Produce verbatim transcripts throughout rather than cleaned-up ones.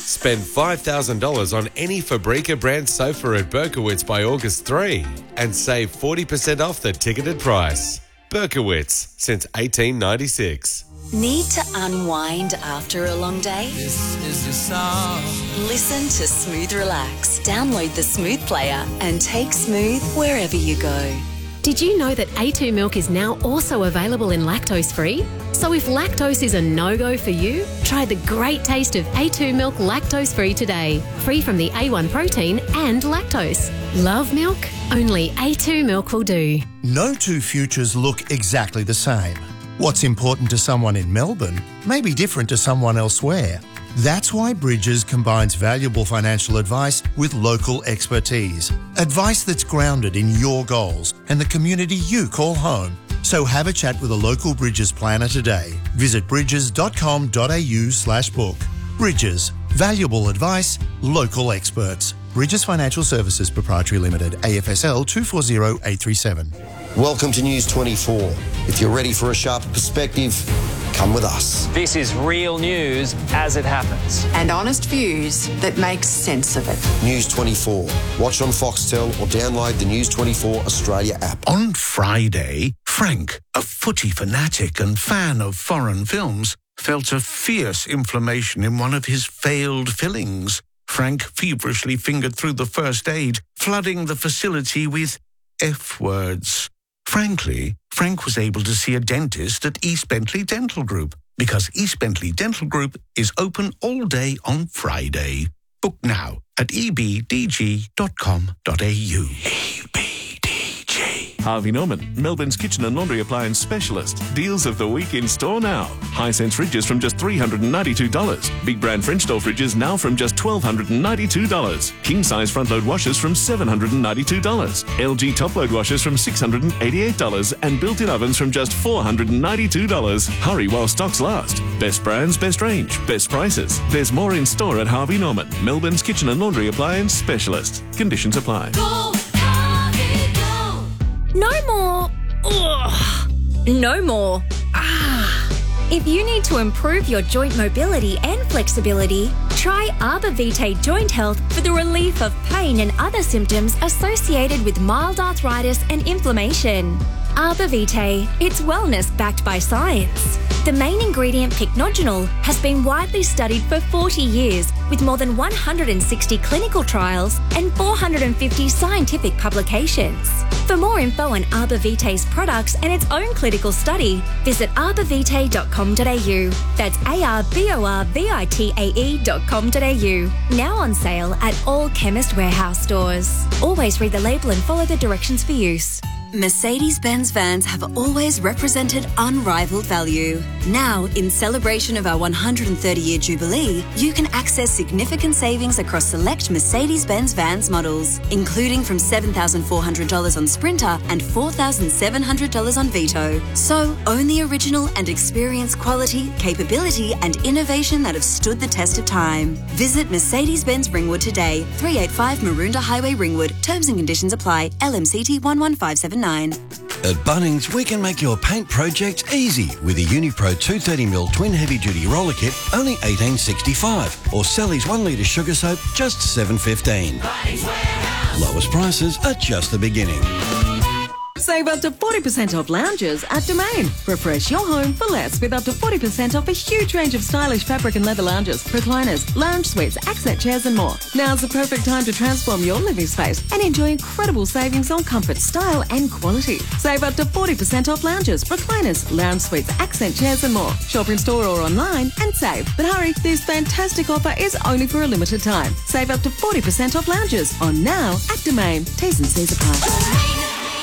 Spend five thousand dollars on any Fabrica brand sofa at Berkowitz by August third and save forty percent off the ticketed price. Berkowitz, since eighteen ninety-six. Need to unwind after a long day? This is the song. Listen to Smooth Relax. Download the Smooth player and take Smooth wherever you go. Did you know that A two milk is now also available in lactose-free? So if lactose is a no-go for you, try the great taste of A two milk lactose-free today. Free from the A one protein and lactose. Love milk? Only A two milk will do. No two futures look exactly the same. What's important to someone in Melbourne may be different to someone elsewhere. That's why Bridges combines valuable financial advice with local expertise. Advice that's grounded in your goals and the community you call home. So have a chat with a local Bridges planner today. Visit bridges.com.au slash book. Bridges. Valuable advice, local experts. Bridges Financial Services Proprietary Limited, A F S L two four zero eight three seven. Welcome to News twenty-four. If you're ready for a sharper perspective, come with us. This is real news as it happens. And honest views that make sense of it. News twenty-four. Watch on Foxtel or download the News twenty-four Australia app. On Friday, Frank, a footy fanatic and fan of foreign films, felt a fierce inflammation in one of his failed fillings. Frank feverishly fingered through the first aid, flooding the facility with F-words. Frankly, Frank was able to see a dentist at East Bentley Dental Group because East Bentley Dental Group is open all day on Friday. Book now at e b d g dot com dot a u. E B D G. Harvey Norman, Melbourne's kitchen and laundry appliance specialist. Deals of the week in store now. Hisense fridges from just three hundred ninety-two dollars. Big brand French door fridges now from just one thousand two hundred ninety-two dollars. King size front load washers from seven hundred ninety-two dollars. L G top load washers from six hundred eighty-eight dollars and built-in ovens from just four hundred ninety-two dollars. Hurry while stocks last. Best brands, best range, best prices. There's more in store at Harvey Norman, Melbourne's kitchen and laundry appliance specialist. Conditions apply. Go, Harvey, go. No more. Ugh. No more. Ah. If you need to improve your joint mobility and flexibility, try Arbor Vitae Joint Health for the relief of pain and other symptoms associated with mild arthritis and inflammation. Arbor Vitae, it's wellness backed by science. The main ingredient, pycnogenol, has been widely studied for forty years with more than one hundred sixty clinical trials and four hundred fifty scientific publications. For more info on Arbor Vitae's products and its own clinical study, visit arbor vitae dot com dot a u. That's A R B O R V I T A E dot com dot a u. Now on sale at all Chemist Warehouse stores. Always read the label and follow the directions for use. Mercedes-Benz vans have always represented unrivaled value. Now, in celebration of our one hundred thirty year jubilee, you can access significant savings across select Mercedes-Benz vans models, including from seven thousand four hundred dollars on Sprinter and four thousand seven hundred dollars on Vito. So, own the original and experience quality, capability and innovation that have stood the test of time. Visit Mercedes-Benz Ringwood today, three eighty-five Maroondah Highway, Ringwood. Terms and conditions apply. L M C T one one five seven nine. At Bunnings, we can make your paint project easy with a Unipro two thirty mil twin heavy-duty roller kit, only eighteen sixty-five, or Sally's one litre sugar soap, just seven fifteen. Lowest prices are just the beginning. Save up to forty percent off lounges at Domain. Refresh your home for less with up to forty percent off a huge range of stylish fabric and leather lounges, recliners, lounge suites, accent chairs and more. Now's the perfect time to transform your living space and enjoy incredible savings on comfort, style and quality. Save up to forty percent off lounges, recliners, lounge suites, accent chairs and more. Shop in store or online and save. But hurry, this fantastic offer is only for a limited time. Save up to forty percent off lounges on now at Domain. T's and C's apply.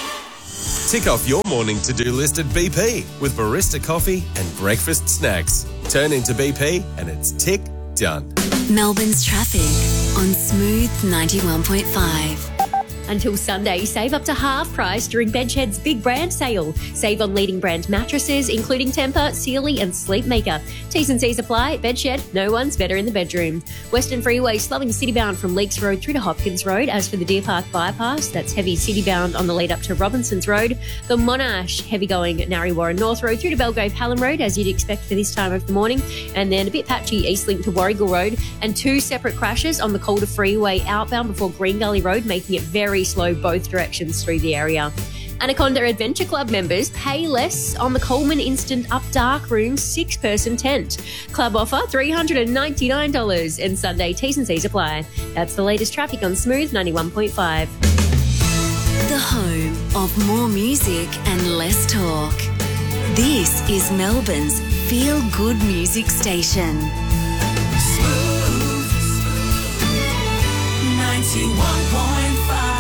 Tick off your morning to-do list at B P with barista coffee and breakfast snacks. Turn into B P and it's tick done. Melbourne's traffic on Smooth ninety-one point five. Until Sunday, save up to half price during Bedshed's big brand sale. Save on leading brand mattresses, including Tempur, Sealy and Sleepmaker. T's and C's apply. Bedshed, no one's better in the bedroom. Western Freeway slowing citybound from Leaks Road through to Hopkins Road. As for the Deer Park bypass, that's heavy citybound on the lead up to Robinson's Road. The Monash, heavy going Narre Warren North Road through to Belgrave Hallam Road, as you'd expect for this time of the morning. And then a bit patchy East Link to Warrigal Road, and two separate crashes on the Calder Freeway outbound before Green Gully Road, making it very slow both directions through the area. Anaconda Adventure Club members pay less on the Coleman Instant Up Dark Room six-person tent. Club offer three hundred ninety-nine dollars and Sunday T's and C's apply. That's the latest traffic on Smooth ninety-one point five. The home of more music and less talk. This is Melbourne's feel-good music station. Smooth ninety-one point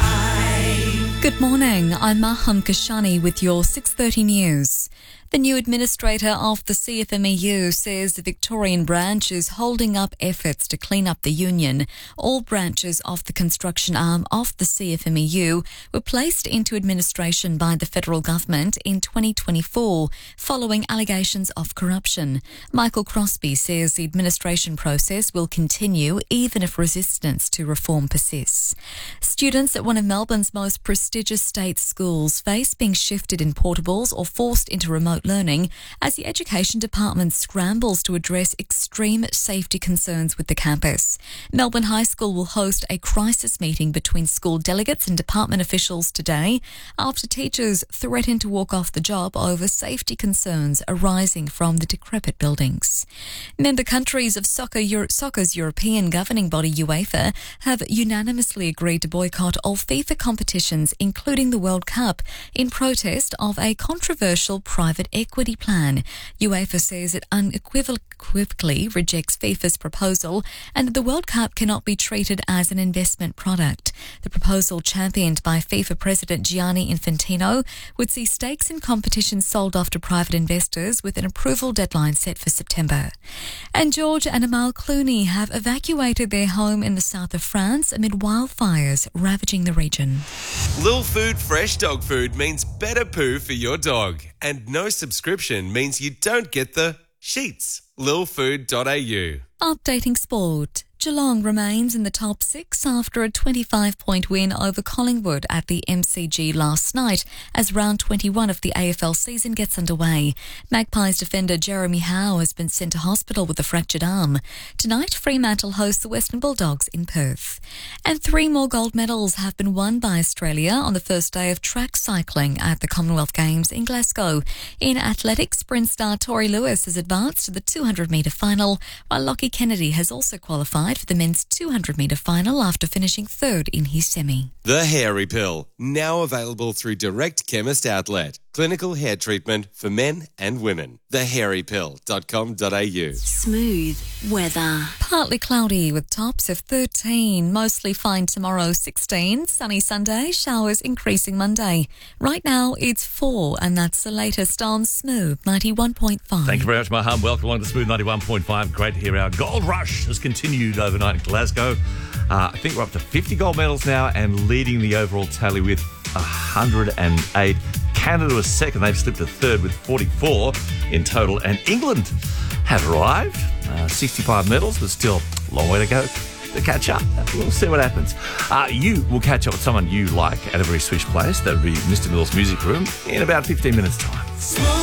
five. Good morning, I'm Maham Kashani with your six thirty news. The new administrator of the C F M E U says the Victorian branch is holding up efforts to clean up the union. All branches of the construction arm of the C F M E U were placed into administration by the federal government in twenty twenty-four following allegations of corruption. Michael Crosby says the administration process will continue even if resistance to reform persists. Students at one of Melbourne's most prestigious state schools face being shifted in portables or forced into remote learning as the Education Department scrambles to address extreme safety concerns with the campus. Melbourne High School will host a crisis meeting between school delegates and department officials today after teachers threaten to walk off the job over safety concerns arising from the decrepit buildings. Member countries of soccer Euro- soccer's European governing body UEFA have unanimously agreed to boycott all FIFA competitions, including the World Cup, in protest of a controversial private equity plan. UEFA says it unequivocally rejects FIFA's proposal and that the World Cup cannot be treated as an investment product. The proposal, championed by FIFA President Gianni Infantino, would see stakes in competitions sold off to private investors with an approval deadline set for September. And George and Amal Clooney have evacuated their home in the south of France amid wildfires ravaging the region. Lil Food fresh dog food means better poo for your dog. And no subscription means you don't get the sheets. lil food dot a u. Updating sport. Geelong remains in the top six after a twenty-five point win over Collingwood at the M C G last night as round twenty-one of the A F L season gets underway. Magpies defender Jeremy Howe has been sent to hospital with a fractured arm. Tonight, Fremantle hosts the Western Bulldogs in Perth. And three more gold medals have been won by Australia on the first day of track cycling at the Commonwealth Games in Glasgow. In athletics, sprint star Tori Lewis has advanced to the two hundred metre final, while Lockie Kennedy has also qualified for the men's two hundred metre final after finishing third in his semi. The Hairy Pill, now available through Direct Chemist Outlet. Clinical hair treatment for men and women. the hairy pill dot com dot a u. Smooth weather. Partly cloudy with tops of thirteen. Mostly fine tomorrow, sixteen. Sunny Sunday, showers increasing Monday. Right now it's four, and that's the latest on Smooth ninety-one point five. Thank you very much, Maham. Welcome along to Smooth ninety-one point five. Great to hear our gold rush has continued overnight in Glasgow. Uh, I think we're up to fifty gold medals now and leading the overall tally with one hundred eight. Canada was second. They've slipped to third with forty-four in total. And England have arrived. Uh, sixty-five medals, but still a long way to go to catch up. We'll see what happens. Uh, you will catch up with someone you like at a very swish place. That would be Mister Mill's Music Room in about fifteen minutes' time.